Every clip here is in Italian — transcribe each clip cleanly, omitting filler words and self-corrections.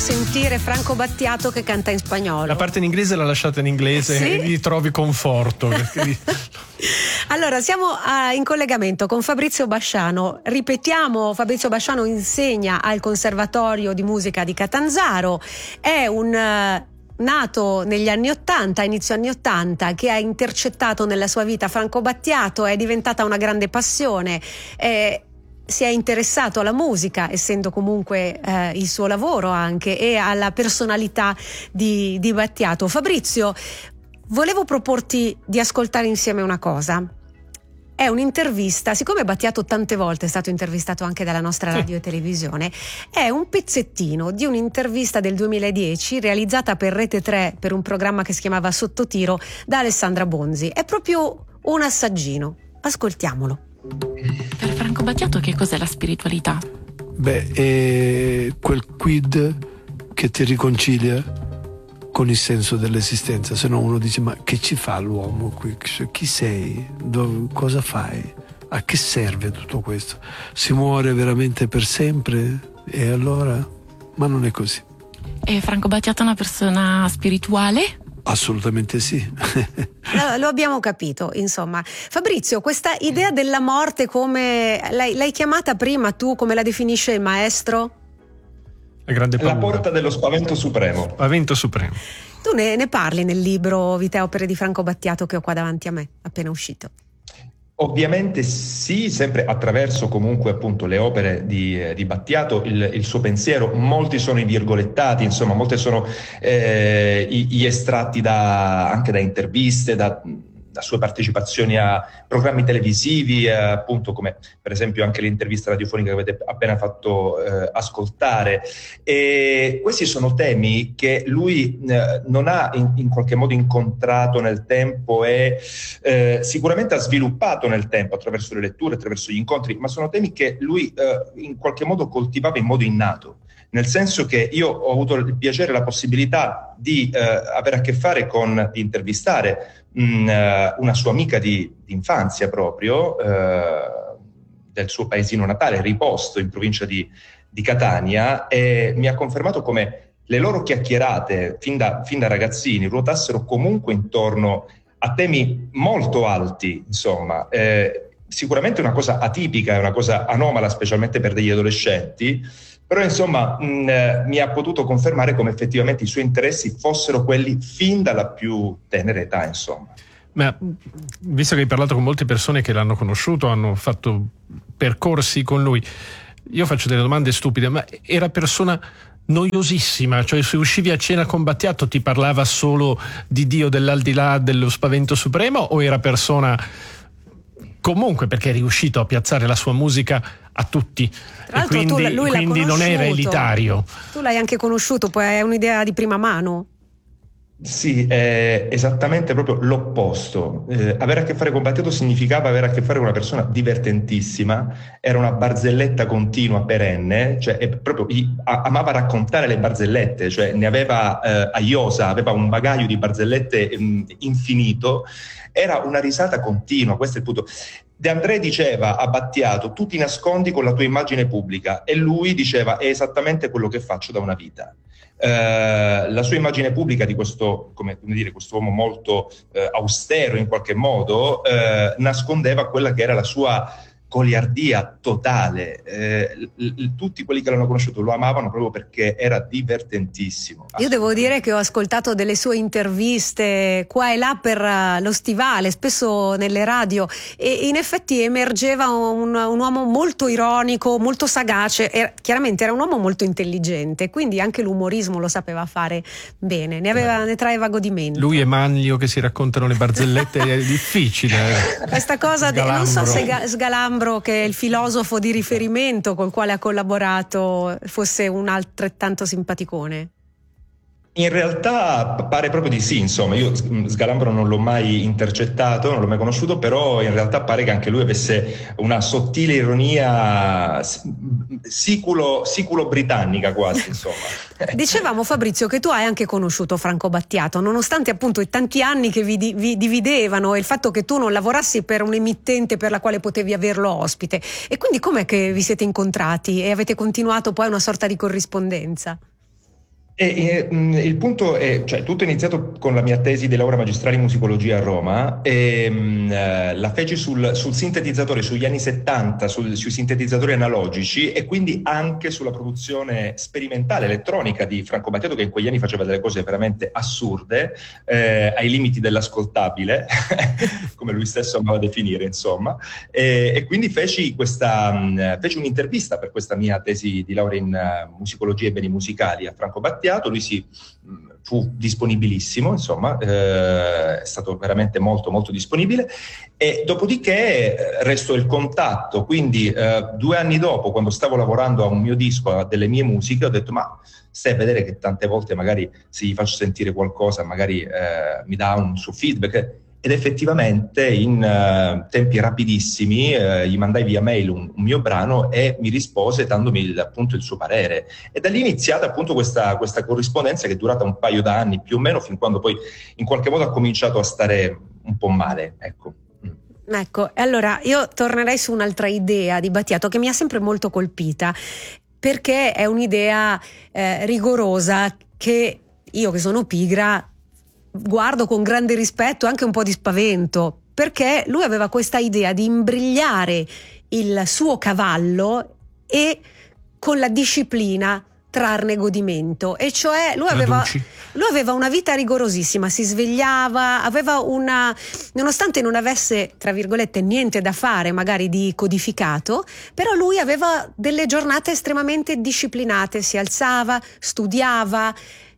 Sentire Franco Battiato che canta in spagnolo. La parte in inglese l'ha lasciata in inglese, sì? E gli trovi conforto. Allora, siamo in collegamento con Fabrizio Basciano. Ripetiamo, Fabrizio Basciano insegna al Conservatorio di Musica di Catanzaro, è un nato negli anni '80, inizio anni '80, che ha intercettato nella sua vita Franco Battiato, è diventata una grande passione. Si è interessato alla musica, essendo comunque il suo lavoro anche, e alla personalità di Battiato. Fabrizio, volevo proporti di ascoltare insieme una cosa. È un'intervista, siccome Battiato tante volte è stato intervistato anche dalla nostra radio e televisione, è un pezzettino di un'intervista del 2010 realizzata per Rete 3 per un programma che si chiamava Sottotiro da Alessandra Bonzi. È proprio un assaggino, ascoltiamolo. Per Franco Battiato che cos'è la spiritualità? È quel quid che ti riconcilia con il senso dell'esistenza. Se no uno dice: ma che ci fa l'uomo qui? Chi sei? Cosa fai? A che serve tutto questo? Si muore veramente per sempre? E allora? Ma non è così. È Franco Battiato una persona spirituale? Assolutamente sì. Lo abbiamo capito, insomma. Fabrizio, questa idea della morte, come l'hai chiamata prima tu, come la definisce il maestro? La porta dello spavento supremo. Spavento supremo. Tu ne parli nel libro Vita e opere di Franco Battiato che ho qua davanti a me, appena uscito. Ovviamente sì, sempre attraverso comunque appunto le opere di Battiato, il suo pensiero. Molti sono i virgolettati, insomma, molti sono gli estratti anche da interviste, da sue partecipazioni a programmi televisivi, appunto come per esempio anche l'intervista radiofonica che avete appena fatto ascoltare. E questi sono temi che lui non ha in qualche modo incontrato nel tempo e sicuramente ha sviluppato nel tempo attraverso le letture, attraverso gli incontri, ma sono temi che lui in qualche modo coltivava in modo innato. Nel senso che io ho avuto il piacere e la possibilità di avere a che fare di intervistare una sua amica di infanzia proprio, del suo paesino natale, Riposto, in provincia di Catania, e mi ha confermato come le loro chiacchierate fin da ragazzini ruotassero comunque intorno a temi molto alti, insomma. Sicuramente una cosa atipica, è una cosa anomala, specialmente per degli adolescenti, però insomma mi ha potuto confermare come effettivamente i suoi interessi fossero quelli fin dalla più tenera età, insomma. Ma visto che hai parlato con molte persone che l'hanno conosciuto, hanno fatto percorsi con lui, io faccio delle domande stupide, ma era persona noiosissima? Cioè, se uscivi a cena con Battiato ti parlava solo di Dio, dell'aldilà, dello spavento supremo, o era persona comunque, perché è riuscito a piazzare la sua musica a tutti, tra l'altro lui quindi non era elitario? Tu l'hai anche conosciuto, poi hai un'idea di prima mano. Sì, è esattamente proprio l'opposto. Avere a che fare con Battiato significava avere a che fare con una persona divertentissima, era una barzelletta continua, perenne, cioè proprio amava raccontare le barzellette, cioè ne aveva a iosa, aveva un bagaglio di barzellette infinito, era una risata continua, questo è il punto. De André diceva a Battiato: tu ti nascondi con la tua immagine pubblica, e lui diceva: è esattamente quello che faccio da una vita. La sua immagine pubblica di questo, come dire, questo uomo molto austero in qualche modo, nascondeva quella che era la sua goliardia totale. Tutti quelli che l'hanno conosciuto lo amavano proprio perché era divertentissimo. Io devo dire che ho ascoltato delle sue interviste qua e là per lo stivale, spesso nelle radio, e in effetti emergeva un uomo molto ironico, molto sagace, chiaramente era un uomo molto intelligente, quindi anche l'umorismo lo sapeva fare bene, ne traeva godimento. Lui e Manlio che si raccontano le barzellette è difficile. Questa cosa non so se Sgalambro, che è il filosofo di riferimento col quale ha collaborato, fosse un altrettanto simpaticone. In realtà pare proprio di sì, insomma. Io Sgalambro non l'ho mai intercettato, non l'ho mai conosciuto, però in realtà pare che anche lui avesse una sottile ironia siculo-britannica quasi, insomma. Dicevamo, Fabrizio, che tu hai anche conosciuto Franco Battiato, nonostante appunto i tanti anni che vi dividevano e il fatto che tu non lavorassi per un emittente per la quale potevi averlo ospite. E quindi com'è che vi siete incontrati e avete continuato poi una sorta di corrispondenza? Il punto è, cioè, tutto è iniziato con la mia tesi di laurea magistrale in musicologia a Roma e la feci sul sintetizzatore, sugli anni 70, sui sintetizzatori analogici e quindi anche sulla produzione sperimentale elettronica di Franco Battiato, che in quegli anni faceva delle cose veramente assurde, ai limiti dell'ascoltabile, come lui stesso amava definire, insomma. E quindi feci un'intervista per questa mia tesi di laurea in musicologia e beni musicali a Franco Battiato. Lui fu disponibilissimo, insomma, è stato veramente molto molto disponibile, e dopodiché restò il contatto. Quindi 2 anni dopo, quando stavo lavorando a un mio disco, a delle mie musiche, ho detto: ma stai a vedere che tante volte magari se gli faccio sentire qualcosa magari mi dà un suo feedback. Ed effettivamente in tempi rapidissimi gli mandai via mail un mio brano e mi rispose dandomi appunto il suo parere. E da lì è iniziata appunto questa corrispondenza, che è durata un paio d'anni più o meno, fin quando poi in qualche modo ha cominciato a stare un po' male, ecco. Ecco, allora io tornerei su un'altra idea di Battiato che mi ha sempre molto colpita, perché è un'idea rigorosa che io, che sono pigra, guardo con grande rispetto e anche un po' di spavento, perché lui aveva questa idea di imbrigliare il suo cavallo e con la disciplina trarne godimento, e cioè lui aveva una vita rigorosissima, si svegliava, nonostante non avesse, tra virgolette, niente da fare magari di codificato, però lui aveva delle giornate estremamente disciplinate, si alzava, studiava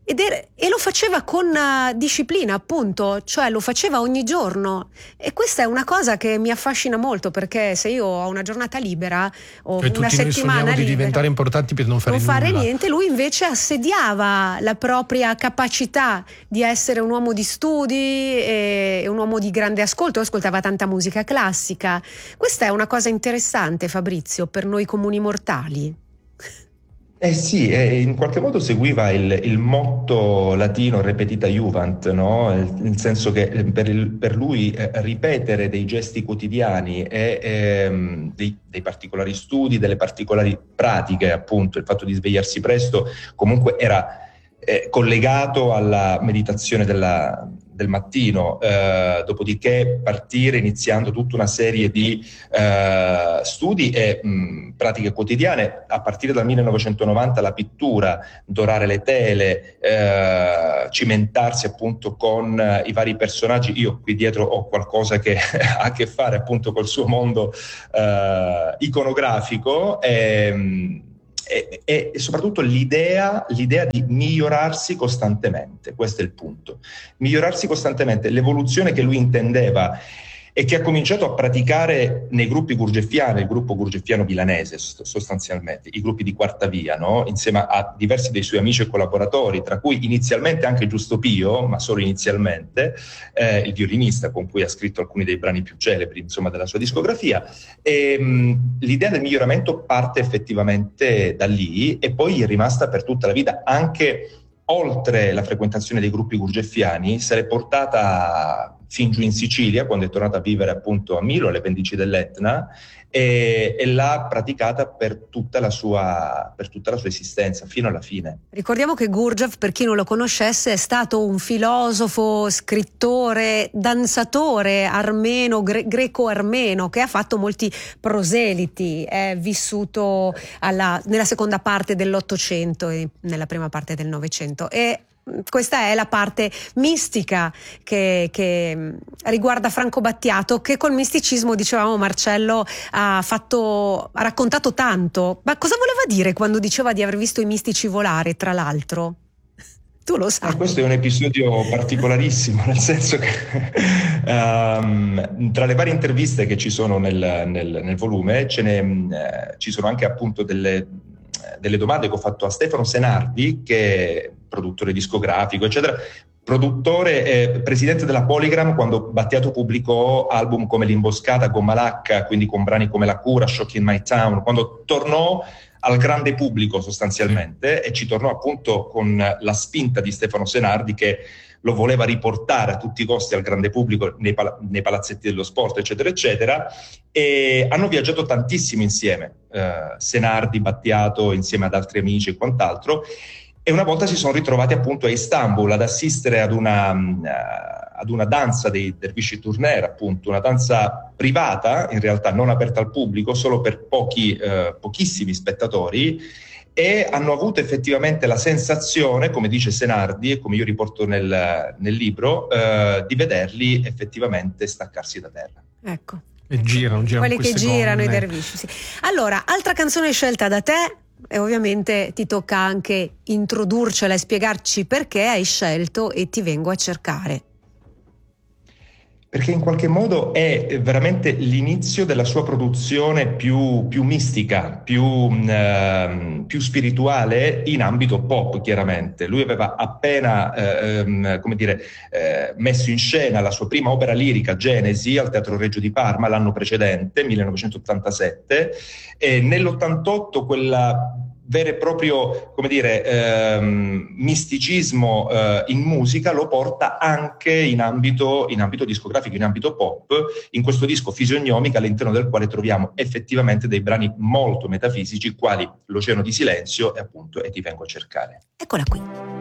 e lo faceva con disciplina, appunto, cioè lo faceva ogni giorno, e questa è una cosa che mi affascina molto, perché se io ho una giornata libera o cioè, una settimana libera di diventare importanti per non fare nulla. Niente, lui invece assediava la propria capacità di essere un uomo di studi e un uomo di grande ascolto, ascoltava tanta musica classica. Questa è una cosa interessante, Fabrizio, per noi comuni mortali. Sì, in qualche modo seguiva il motto latino repetita iuvant, no? Nel senso che per lui ripetere dei gesti quotidiani e dei particolari studi, delle particolari pratiche, appunto, il fatto di svegliarsi presto comunque era collegato alla meditazione del mattino, dopodiché partire iniziando tutta una serie di studi e pratiche quotidiane. A partire dal 1990 la pittura, dorare le tele, cimentarsi appunto con i vari personaggi. Io qui dietro ho qualcosa che ha a che fare appunto col suo mondo iconografico, e soprattutto l'idea di migliorarsi costantemente. Questo è il punto, migliorarsi costantemente. L'evoluzione che lui intendeva e che ha cominciato a praticare nei gruppi gurdjieffiani, il gruppo gurdjieffiano milanese sostanzialmente, i gruppi di Quarta Via, no? Insieme a diversi dei suoi amici e collaboratori, tra cui inizialmente anche Giusto Pio, ma solo inizialmente, il violinista con cui ha scritto alcuni dei brani più celebri, insomma, della sua discografia. L'idea del miglioramento parte effettivamente da lì e poi è rimasta per tutta la vita. Anche oltre la frequentazione dei gruppi gurdjieffiani, se l'è portata fin giù in Sicilia, quando è tornata a vivere appunto a Milo, alle pendici dell'Etna, e l'ha praticata per tutta la sua esistenza, fino alla fine. Ricordiamo che Gurdjieff, per chi non lo conoscesse, è stato un filosofo, scrittore, danzatore armeno, greco-armeno, che ha fatto molti proseliti, è vissuto nella seconda parte dell'Ottocento e nella prima parte del Novecento, e questa è la parte mistica che riguarda Franco Battiato, che col misticismo, dicevamo, Marcello ha raccontato tanto. Ma cosa voleva dire quando diceva di aver visto i mistici volare, tra l'altro? Tu lo sai. Questo è un episodio particolarissimo, nel senso che tra le varie interviste che ci sono nel volume ci sono anche appunto delle domande che ho fatto a Stefano Senardi, che è produttore discografico, eccetera, produttore, presidente della Polygram quando Battiato pubblicò album come L'Imboscata, Gomma Lacca, quindi con brani come La Cura, Shock in My Town, quando tornò al grande pubblico sostanzialmente, e ci tornò appunto con la spinta di Stefano Senardi, che lo voleva riportare a tutti i costi al grande pubblico nei palazzetti dello sport, eccetera, eccetera, e hanno viaggiato tantissimo insieme, Senardi, Battiato, insieme ad altri amici e quant'altro, e una volta si sono ritrovati appunto a Istanbul ad assistere ad una danza dei Dervishi Turner, appunto una danza privata, in realtà non aperta al pubblico, solo per pochissimi spettatori, e hanno avuto effettivamente la sensazione, come dice Senardi e come io riporto nel libro, di vederli effettivamente staccarsi da terra. Ecco. E girano quelli che girano gonne. i dervisci, sì. Allora, altra canzone scelta da te, e ovviamente ti tocca anche introdurcela e spiegarci perché hai scelto E ti vengo a cercare. Perché in qualche modo è veramente l'inizio della sua produzione più mistica, più spirituale in ambito pop, chiaramente. Lui aveva appena messo in scena la sua prima opera lirica, Genesi, al Teatro Regio di Parma l'anno precedente, 1987, e nell'88 quella vero e proprio, misticismo in musica lo porta anche in ambito discografico, in ambito pop, in questo disco Fisionomica, all'interno del quale troviamo effettivamente dei brani molto metafisici, quali L'Oceano di Silenzio e appunto E ti vengo a cercare. Eccola qui.